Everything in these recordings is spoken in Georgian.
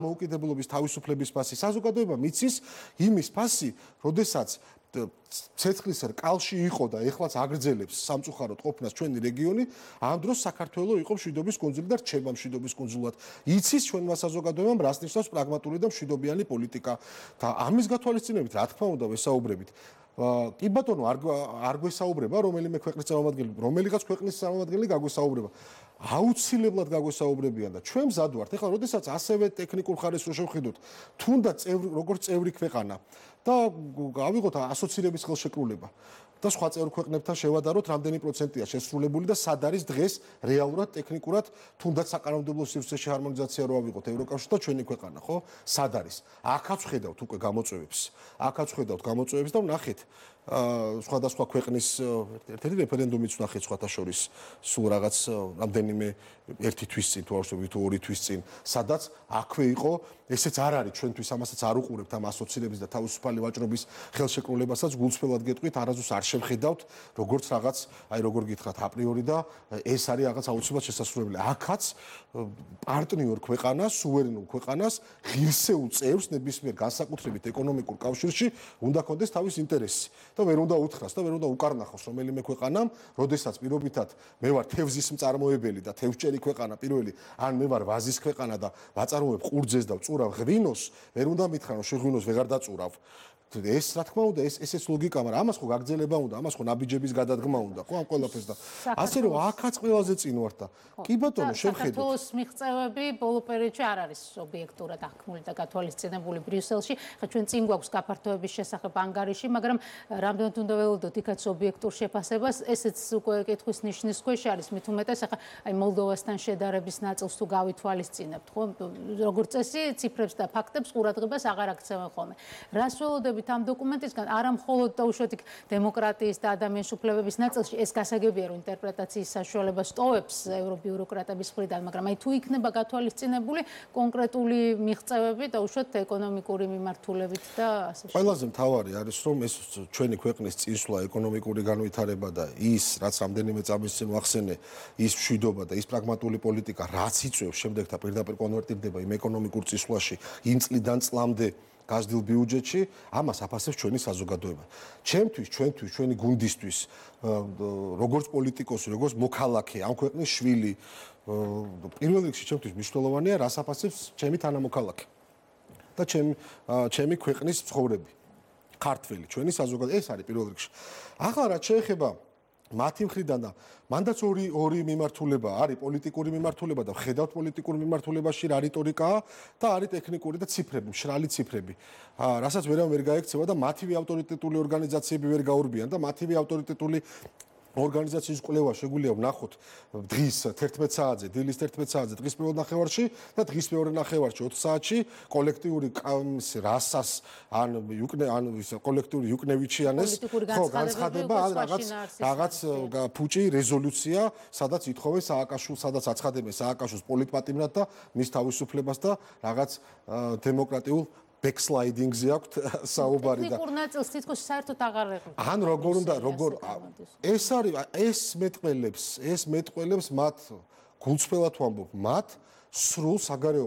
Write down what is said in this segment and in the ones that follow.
მოუკიდებლობის თავისუფლების ფასი საზოგადოება მიცის იმის ფასი, როდესაც ცეცხლის რკალში იყო და ეხლაც აგრძელებს სამწუხაროდ ყოფნას ჩვენი რეგიონი, ამ დროს საქართველო იყო მშვიდობის კუნძული და რჩება მშვიდობის კუნძულად. იცის ჩვენმა საზოგადოებამ რას ნიშნავს პრაგმატული და მშვიდობიანი პოლიტიკა და ამის გათვალისწინებით, რა თქმა უნდა, ვესაუბრებით. კი ბატონო, არ გვესაუბრება რომელიმე ქვეყნის წარმომადგენელი, რომელიღაც ქვეყნის წარმომადგენელი გაგვესაუბრება. აუცილებლად გაგვესაუბრებიან და ჩვენ მზად ვართ. ეხლა როდესაც ასევე ტექნიკურ ხარისხს რო შევხედოთ, თუნდაც როგორც წევრი ქვეყანა და გავიღოთ ასოცირების ხელშეკრულება და სხვა წევრ ქვეყნებთან შევადაროთ, რამდენი პროცენტია შესრულებული და სად არის დღეს რეალურად ტექნიკურად თუნდაც საკანონმდებლო სივრცეში ჰარმონიზაცია რო ავიღოთ ევროკავშირთან ჩვენი ქვეყანა, ხო? სად არის? აქაც ხედავთ უკვე გამოწვევებს და ვნახეთ სხვადასხვა ქვეყნის ერთ-ერთი რეფერენდუმიც ვნახეთ სხვათა შორის სულ რაღაც რამდენიმე ერთი თვის წინ თუ ორი თვის წინ, სადაც აქვე იყო, ესეც არ არის ჩვენთვის ამასაც არ უყურებთ ამ ასოცირების და თავისუფალი ვაჭრობის ხელშეკრულებასაც გულწრფელად გეტყვით, არასდროს არ შევხედავთ როგორც რაღაც, როგორ გითხრათ, აპრიორი და ეს არის რაღაც აუცილებლად შესაძლებელი. აქაც პარტნიორ ქვეყანას, სუვერენულ ქვეყანას, ღირსეულ წევრს ნებისმიერ განსაკუთრებით ეკონომიკურ კავშირში უნდა კონდეს თავის ინტერესი. და ვერ უნდა უთხრას და ვერ უნდა უკარნახოს რომელიმე ქვეყანამ, როდესაც პირობითად მე ვარ თევზის მწარმოებელი და თევზჭერი ქვეყანა პირველი, ან მე ვარ ვაზის ქვეყანა და ვაწარმოებ ყურძეს და ვწურავ ღვინოს, ვერ უნდა მითხრა რომ შეღვინოს ვეღარ დაწურავ. ეს რა თქმა უნდა ესეც ლოგიკა, მაგრამ ამას ხო გაგრძელება უნდა, ამას ხო ნაბიჯების გადადგმა უნდა, ხო ამ ყველაფერს და ასე რომ აქაც ყველაზე წინ ვარ და კი ბატონო შევხედოთ. საქართველოს მიღწევები ბოლო პერიოდში არ არის ობიექტურად აღქმული და გათვალისწინებული ბრიუსელში. ხა ჩვენ წინ გვაქვს გაფართოების შესახებ ანგარიში, მაგრამ რამდენად უნდა ველოდოთ იქაც ობიექტურ შეფასებას, ესეც უკვე კითხვის ნიშნის ქვეშ არის, მით უმეტეს ახლა აი მოლდოვასთან შედარების ნაწილს თუ გავითვალისწინებთ, ხო? როგორც წესი, ციფრებს და ფაქტებს ყურადღებას აღარ აქცევენ ხოლმე. რას ველოდებით ამ დოკუმენტისგან, არა მხოლოდ და უშუალოდ დემოკრატიის და ადამიანის უფლებების ნაწილში, ეს გასაგებია, რომ ინტერპრეტაციის საშუალებას ტოვებს ევრობიუროკრატების მხრიდან, მაგრამ აი თუ იქნება გათვალისწინებული კონკრეტული მიღწევები და უშუალოდ ეკონომიკური მიმართულებით და ასე შემდეგ. ყველაზე მთავარი არის, რომ ეს ჩვენი ქვეყნის წინსვლა, ეკონომიკური განვითარება და ის, რაც რამდენიმე წამის წინ ვახსენე, ის მშვიდობა და ის პრაგმატული პოლიტიკა, რაც იწვევს შემდეგ და პირდაპირ კონვერტირდება იმ ეკონომიკურ წინსვლაში, იმ წლიდან წლამდე გაზრდილ ბიუჯეტში, ამას აფასებს ჩვენი საზოგადოება. ჩემთვის, ჩვენი გუნდისთვის, როგორც პოლიტიკოსი, როგორც მოქალაქე, ამ ქვეყნის შვილი, პირველ რიგში ჩემთვის მნიშვნელოვანია, რას აფასებს ჩემი თანამოქალაქე და ჩემი ქვეყნის ცხოვრები. ქართველი, ჩვენი საზოგადოება, ეს არის პირველ რიგში. ახლა რაც შეეხება მათი მხრიდან და მანდაც ორი მიმართულება არის, პოლიტიკური მიმართულება და ხედავთ პოლიტიკურ მიმართულებაში რა რიტორიკაა და არის ტექნიკური და ციფრები, მშრალი ციფრები. რასაც ვერავინ ვერ გაექცევა და მათივე ავტორიტეტული ორგანიზაციები ვერ გაურბიან და მათივე ავტორიტეტული ორგანიზაციის კვლევა შეგვიძლია ვნახოთ დღის 11 საათზე, დილის 11 საათზე, დღის პირველ ნახევარში და დღის მეორე ნახევარში 4 საათში კოლექტიური რასას ან კოლექტიური იუკნევიჩიანეს ხო განცხადება ან რაღაც ფუჭი რეზოლუცია, სადაც ითხოვენ სააკაშვილს, სადაც აცხადებენ სააკაშვილს პოლიტპატიმრად და მის თავისუფლებას და რაღაც დემოკრატიულ backsliding-ზე აქვს საუბარი და ტექნიკურ ნაწილს თითქოს საერთოდ აღარ ეყრდნობა. ან როგორ ეს არის ეს მეტყველებს მათ გულწრფელად ვამბობ, მათ სრულ საგარეო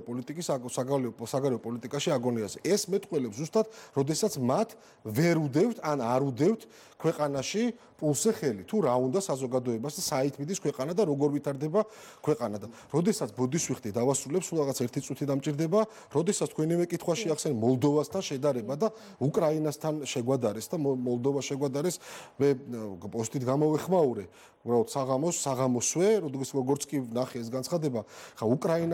პოლიტიკაში აგონიაზე. ეს მეტყველებს ზუსტად, როდესაც მათ ვერ უდევთ ან არ უდევთ ქვეყანაში პულსზე ხელი, თუ რა უნდა საზოგადოებას და საით მიდის ქვეყანა და როგორ ვითარდება ქვეყანა და როდესაც ბოდის ვიხდი დავასრულებ, სულ რაღაც 1 წუთი დამჭირდება, როდესაც თქვენივე კითხვაში ახსენე მოლდოვასთან შედარება და უკრაინასთან შეგვადარეს და მოლდოვა შეგვადარეს, მე პოსტით გამოვეხმაურე, უბრალოდ საღამოსვე, როგორც კი ვნახე ეს განცხადება, ხა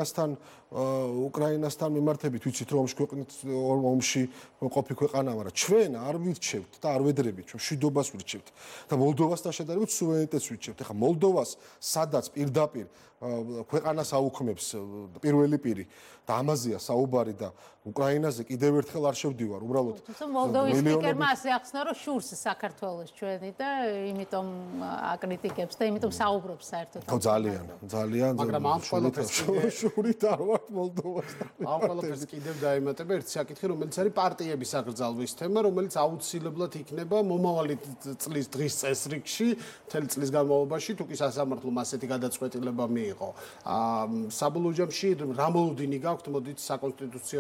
უკრაინასთან მიმართებით ვიცით რომ ომში ყოფი ქვეყანა, მაგრამ ჩვენ არ ვირჩევთ და არ ვედრებით, ჩვენ მშვიდობას ვირჩევთ და მოლდოვასთან შედარებით სუვერენიტეტს ვირჩევთ. ეხლა მოლდოვას სადაც პირდაპირ ქვეყანას აუქმებს პირველი პირი და ამაზეა საუბარი და უკრაინაზე კიდევ ერთხელ არ შევდივარ, უბრალოდ მოლდოვის სპიკერმა ასე ახსნა, რომ შურს საქართველოს ჩვენი და იმიტომ აკრიტიკებს და იმიტომ საუბრობს საერთოდ. ხო ძალიან, მაგრამ ამ ყველაფერს შურით არ ვარ ვართ მოლდოვას. ამ ყველაფერს კიდევ დაემატება ერთი საკითხი, რომელიც არის პარტიების აკრძალვის თემა, რომელიც აუცილებლად იქნება მომავალი წლის დღის წესრიგში, მთელი წლის განმავლობაში, თუ კი სასამართლომ ასეთი გადაწყვეტილება მიიღო. საბოლოო ჯამში რა მოლოდინი გაქვთ, მოდით საკონსტიტუციო